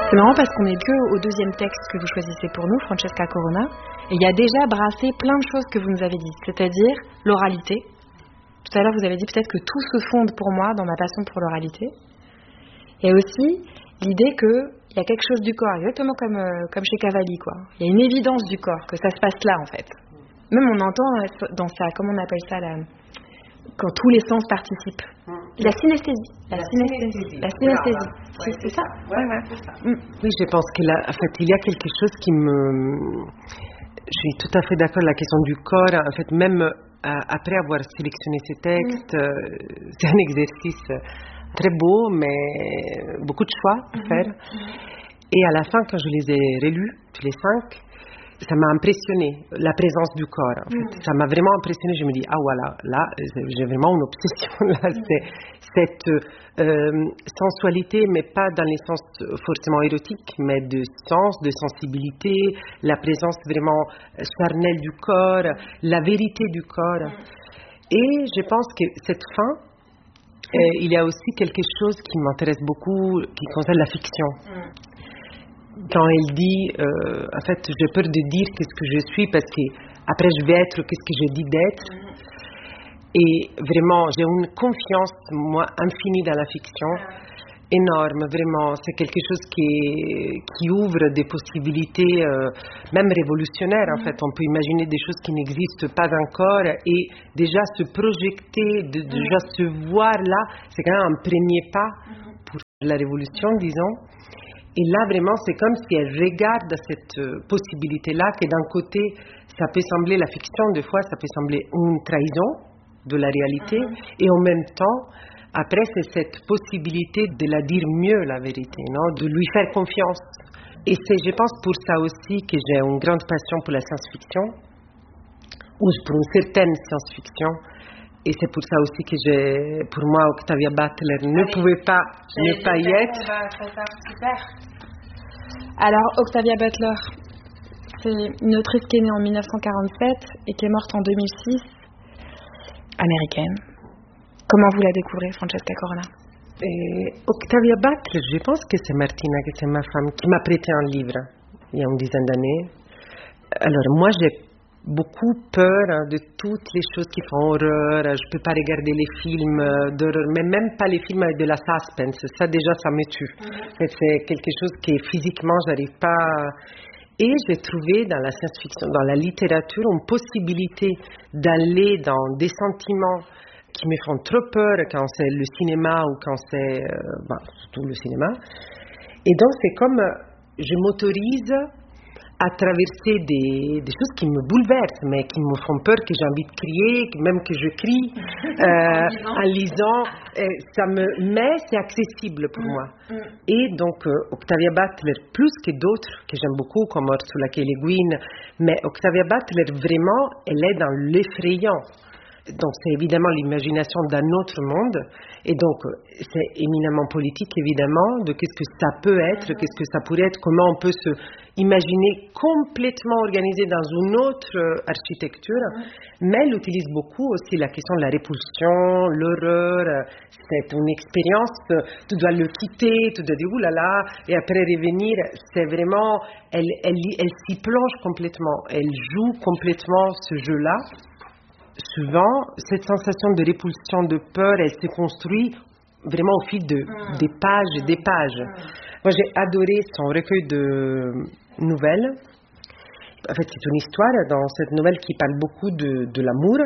C'est marrant parce qu'on n'est que au deuxième texte que vous choisissez pour nous, Francesca Corona, et il y a déjà brassé plein de choses que vous nous avez dites, c'est-à-dire l'oralité. Tout à l'heure, vous avez dit peut-être que tout se fonde pour moi dans ma passion pour l'oralité. Et aussi l'idée qu'il y a quelque chose du corps, exactement comme chez Cavalli, quoi. Il y a une évidence du corps, que ça se passe là, en fait. Même on entend dans ça, comment on appelle ça, quand tous les sens participent. La synesthésie. La synesthésie. Ouais, c'est ça. Ouais. Oui, je pense qu'il en fait, il y a quelque chose qui me... Je suis tout à fait d'accord, la question du corps. En fait, même après avoir sélectionné ces textes, c'est un exercice très beau, mais beaucoup de choix à faire. Et à la fin, quand je les ai relus, tous les 5, ça m'a impressionné, la présence du corps. En fait. Ça m'a vraiment impressionné. Je me dis, ah voilà, là, j'ai vraiment une obsession. Là, c'est cette sensualité, mais pas dans les sens forcément érotiques, mais de sens, de sensibilité, la présence vraiment charnelle du corps, la vérité du corps. Et je pense que cette fin, il y a aussi quelque chose qui m'intéresse beaucoup, qui concerne la fiction. Quand elle dit, en fait, j'ai peur de dire qu'est-ce que je suis parce que après je vais être qu'est-ce que je dis d'être. Et vraiment, j'ai une confiance, moi, infinie dans la fiction, énorme, vraiment. C'est quelque chose qui ouvre des possibilités, même révolutionnaires, en fait. On peut imaginer des choses qui n'existent pas encore et déjà se projeter, déjà se voir là, c'est quand même un premier pas pour la révolution, disons. Et là, vraiment, c'est comme si elle regarde cette possibilité-là, que d'un côté, ça peut sembler la fiction, des fois, ça peut sembler une trahison de la réalité, et en même temps, après, c'est cette possibilité de la dire mieux, la vérité, non? De lui faire confiance. Et c'est, je pense, pour ça aussi que j'ai une grande passion pour la science-fiction, ou pour une certaine science-fiction. Et c'est pour ça aussi que pour moi, Octavia Butler ne pouvait pas ne pas y être. Super. Alors, Octavia Butler, c'est une autrice qui est née en 1947 et qui est morte en 2006, américaine. Comment vous la découvrez, Francesca Corona? Octavia Butler, je pense que c'est Martina, que c'est ma femme, qui m'a prêté un livre il y a une dizaine d'années. Alors, moi, j'ai beaucoup peur de toutes les choses qui font horreur. Je ne peux pas regarder les films d'horreur, mais même pas les films avec de la suspense. Ça, déjà, ça me tue. C'est quelque chose que physiquement, je n'arrive pas... Et j'ai trouvé dans la science-fiction, dans la littérature, une possibilité d'aller dans des sentiments qui me font trop peur quand c'est le cinéma ou quand c'est... surtout le cinéma. Et donc, c'est comme je m'autorise à traverser des choses qui me bouleversent, mais qui me font peur, que j'ai envie de crier, même que je crie en lisant. Mais c'est accessible pour moi. Et donc, Octavia Butler, plus que d'autres, que j'aime beaucoup, comme Ursula K. Le Guin, mais Octavia Butler, vraiment, elle est dans l'effrayant. Donc, c'est évidemment l'imagination d'un autre monde. Et donc, c'est éminemment politique, évidemment, de qu'est-ce que ça peut être, qu'est-ce que ça pourrait être, comment on peut se imaginer complètement organisé dans une autre architecture. Mais elle utilise beaucoup aussi la question de la répulsion, l'horreur. C'est une expérience, tu dois le quitter, tu dois dire oulala, et après revenir. C'est vraiment, elle s'y plonge complètement. Elle joue complètement ce jeu-là. Souvent, cette sensation de répulsion, de peur, elle se construit vraiment au fil des pages et des pages. Moi, j'ai adoré son recueil de nouvelles. En fait, c'est une histoire dans cette nouvelle qui parle beaucoup de l'amour,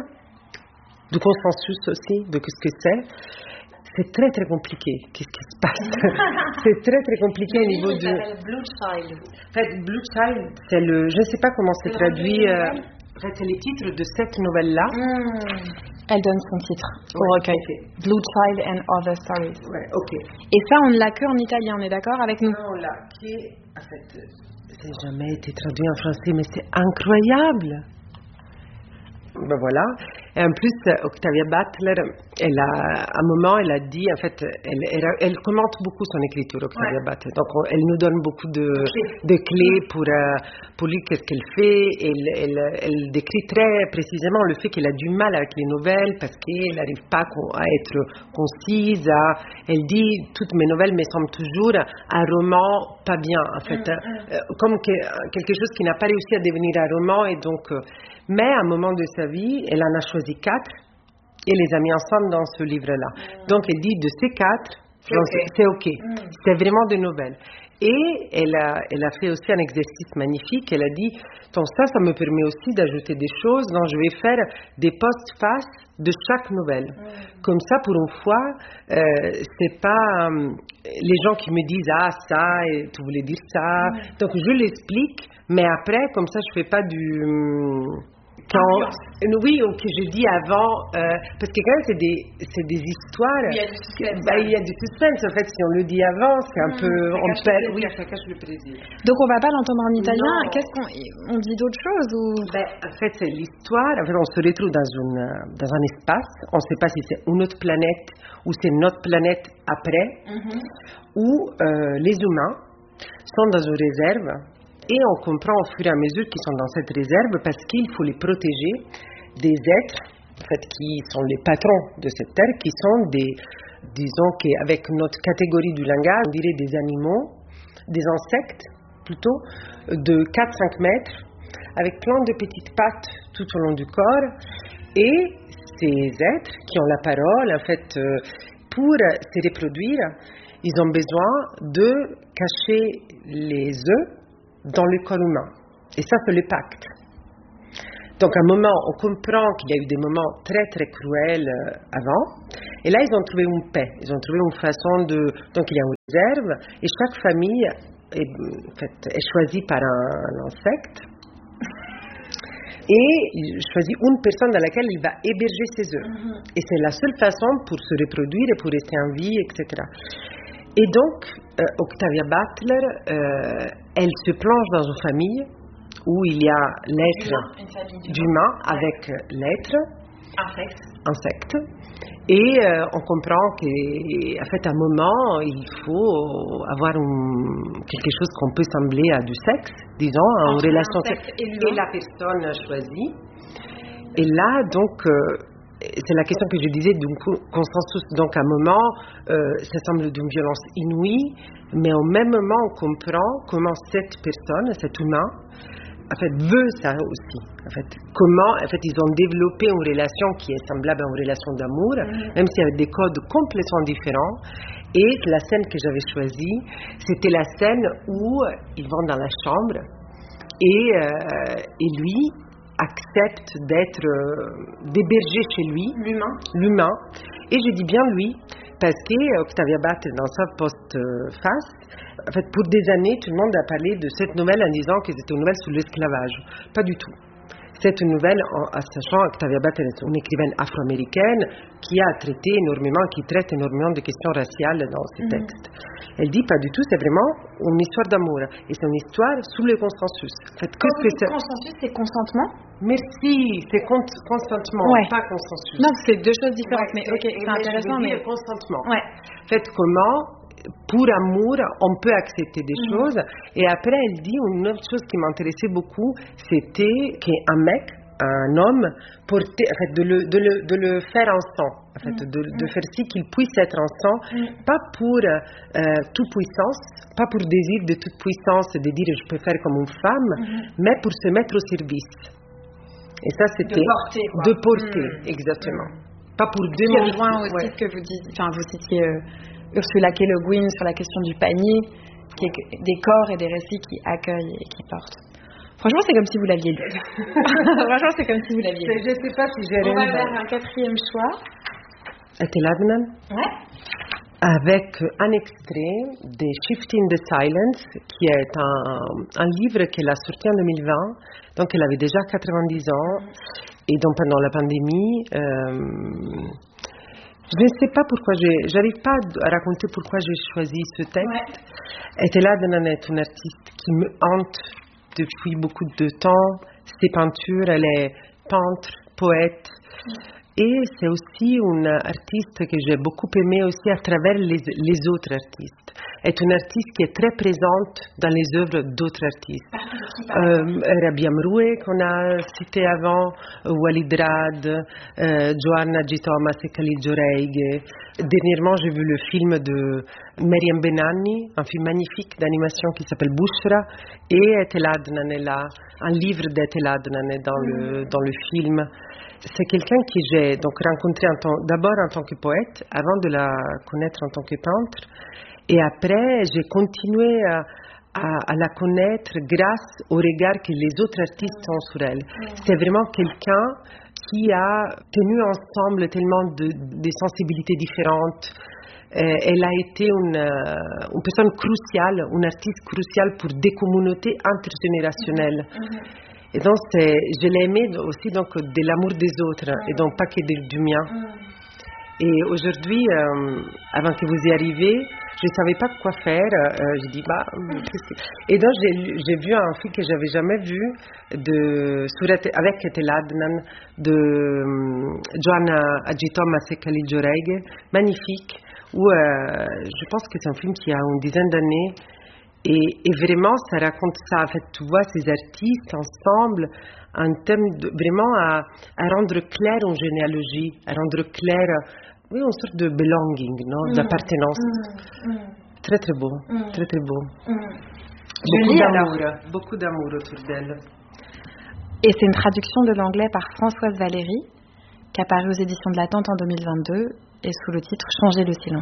du consensus aussi, de ce que c'est. C'est très très compliqué. Qu'est-ce qui se passe? C'est très très compliqué au niveau de... Blue Child. En fait, Blue Child, c'est le... Je ne sais pas comment c'est traduit... En fait, c'est les titres de cette nouvelle-là. Elle donne son titre au recueil. Blue Child and Other Stories. Ouais, ok. Et ça, on ne l'a que en italien, on est d'accord avec nous? Non, on l'a qui en fait, ça n'a jamais été traduit en français, mais c'est incroyable. Ben voilà. Et en plus, Octavia Butler, à un moment, elle a dit, en fait, elle commente beaucoup son écriture, Octavia Butler. Donc, elle nous donne beaucoup de clés pour lire qu'est-ce qu'elle fait. Elle décrit très précisément le fait qu'elle a du mal avec les nouvelles parce qu'elle n'arrive pas à être concise. Elle dit, toutes mes nouvelles me semblent toujours un roman pas bien, en fait. Comme quelque chose qui n'a pas réussi à devenir un roman. Et donc, mais à un moment de sa vie, elle en a choisi 4 et les a mis ensemble dans ce livre-là. Donc, elle dit, de ces 4, c'est OK. C'est vraiment des nouvelles. Et elle a fait aussi un exercice magnifique. Elle a dit, donc ça me permet aussi d'ajouter des choses. Donc, je vais faire des post-faces de chaque nouvelle. Comme ça, pour une fois, c'est pas les gens qui me disent, ça, et tu voulais dire ça. Donc, je l'explique, mais après, comme ça, je fais pas oui, ou que je dis avant, parce que quand même c'est des histoires. Il y a du suspense. Il y a du suspense. En fait, si on le dit avant, c'est un peu, ça cache le plaisir. Donc on va pas l'entendre en italien. Qu'est-ce qu'on dit d'autre chose ou? En fait, c'est l'histoire. En fait, on se retrouve dans un espace. On ne sait pas si c'est une autre planète ou c'est notre planète après, où les humains sont dans une réserve. Et on comprend au fur et à mesure qu'ils sont dans cette réserve parce qu'il faut les protéger des êtres en fait, qui sont les patrons de cette terre, qui sont disons qu'avec notre catégorie du langage, on dirait des animaux, des insectes plutôt, de 4-5 mètres, avec plein de petites pattes tout au long du corps. Et ces êtres qui ont la parole, en fait, pour se reproduire, ils ont besoin de cacher les œufs dans le corps humain. Et ça, c'est le pacte. Donc, à un moment, on comprend qu'il y a eu des moments très, très cruels avant. Et là, ils ont trouvé une paix. Ils ont trouvé une façon de... Donc, il y a une réserve. Et chaque famille est choisie par un insecte. Et il choisit une personne dans laquelle il va héberger ses œufs. Et c'est la seule façon pour se reproduire et pour rester en vie, etc. Et donc, Octavia Butler, elle se plonge dans une famille où il y a l'être d'humain avec l'être insecte. Et on comprend qu'en fait, à un moment, il faut avoir quelque chose qu'on peut sembler à du sexe, disons, en relation et la personne choisie. Et là, donc, c'est la question que je disais d'un consensus. Donc, à un moment, ça semble d'une violence inouïe, mais au même moment, on comprend comment cette personne, cet humain, en fait, veut ça aussi. En fait, comment, en fait, ils ont développé une relation qui est semblable à une relation d'amour, même s'il y avait des codes complètement différents. Et la scène que j'avais choisie, c'était la scène où ils vont dans la chambre et lui accepte d'héberger chez lui l'humain. Et je dis bien lui, parce qu'Octavia Butler, dans sa post-face, en fait, pour des années, tout le monde a parlé de cette nouvelle en disant que c'était une nouvelle sur l'esclavage. Pas du tout. C'est une nouvelle, en sachant qu'Octavia Butler est une écrivaine afro-américaine qui traite énormément de questions raciales dans ses textes. Elle dit pas du tout, c'est vraiment une histoire d'amour. Et c'est une histoire sous le consensus. En fait, consensus, c'est consentement? Merci, c'est consentement, pas consensus. Non, c'est deux choses différentes, mais ok, c'est intéressant. Mais consentement. En fait, comment, pour amour, on peut accepter des choses. Et après, elle dit une autre chose qui m'intéressait beaucoup, c'était qu'un mec, un homme, en fait, de le faire ensemble, en fait, de faire si qu'il puisse être ensemble, pas pour toute puissance, pas pour désir de toute puissance, de dire je peux faire comme une femme, mais pour se mettre au service. Et ça, c'était de porter, exactement. Pas pour démontrer. Qui rejoint aussi ce que vous dites, vous citiez Ursula K. Le Guin sur la question du panier, qui est des corps et des récits qui accueillent et qui portent. Franchement, c'est comme si vous l'aviez lu. Franchement, c'est comme si vous l'aviez lu. Je ne sais pas si j'ai On va vers un quatrième choix. Était Adnan? Ouais. Avec un extrait de Shifting the Silence, qui est un livre qu'elle a sorti en 2020. Donc, elle avait déjà 90 ans. Et donc, pendant la pandémie, je ne sais pas pourquoi j'arrive pas à raconter pourquoi j'ai choisi ce texte. Etela Adnan est une artiste qui me hante depuis beaucoup de temps. Ses peintures, elle est peintre, poète. Et c'est aussi une artiste que j'ai beaucoup aimée aussi à travers les autres artistes. C'est une artiste qui est très présente dans les œuvres d'autres artistes. Rabia Mroué, qu'on a cité avant, Walid Rad, Joanna G. Thomas et Khalid Joreige. Dernièrement, j'ai vu le film de Maryam Benanni, un film magnifique d'animation qui s'appelle Bouchra, et Etel Adnan est là, un livre d'Etel Adnan est dans le film. C'est quelqu'un que j'ai donc rencontré d'abord en tant que poète, avant de la connaître en tant que peintre, et après j'ai continué à la connaître grâce au regard que les autres artistes ont sur elle. C'est vraiment quelqu'un qui a tenu ensemble tellement de sensibilités différentes. Elle a été une personne cruciale, une artiste cruciale pour des communautés intergénérationnelles. Et donc, je l'ai aimée aussi donc, de l'amour des autres, et donc pas que du mien. Et aujourd'hui, avant que vous y arriviez, je ne savais pas quoi faire. Je dis, Et donc, j'ai vu un film que je n'avais jamais vu avec Etel Adnan de Joanna G. Thomas et Khalid Joreige, magnifique, où je pense que c'est un film qui a une dizaine d'années. Et vraiment, ça raconte ça. En fait, tu vois ces artistes ensemble en termes vraiment à rendre clair une généalogie, à rendre clair une sorte de belonging, non? D'appartenance. Très, très beau. Très, très beau. Beaucoup d'amour autour d'elle. Et c'est une traduction de l'anglais par Françoise Valéry, qui a paru aux éditions de l'Attente en 2022, et sous le titre « Changer le silence ».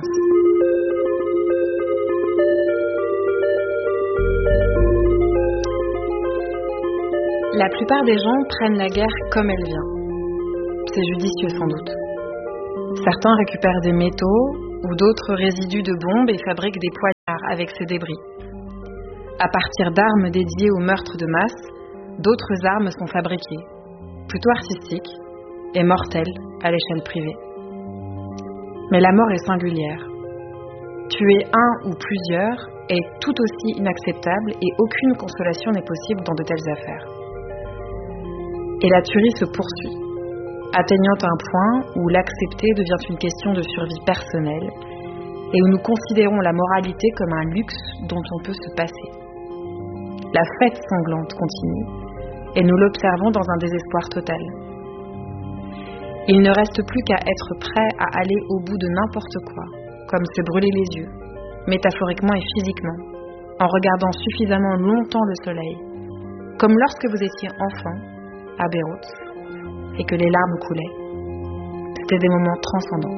La plupart des gens prennent la guerre comme elle vient. C'est judicieux sans doute. Certains récupèrent des métaux ou d'autres résidus de bombes et fabriquent des poignards avec ces débris. À partir d'armes dédiées au meurtre de masse, d'autres armes sont fabriquées, plutôt artistiques et mortelles à l'échelle privée. Mais la mort est singulière. Tuer un ou plusieurs est tout aussi inacceptable et aucune consolation n'est possible dans de telles affaires. Et la tuerie se poursuit, atteignant un point où l'accepter devient une question de survie personnelle et où nous considérons la moralité comme un luxe dont on peut se passer. La fête sanglante continue et nous l'observons dans un désespoir total. Il ne reste plus qu'à être prêt à aller au bout de n'importe quoi, comme se brûler les yeux, métaphoriquement et physiquement, en regardant suffisamment longtemps le soleil, comme lorsque vous étiez enfant, à Beyrouth, et que les larmes coulaient. C'était des moments transcendants.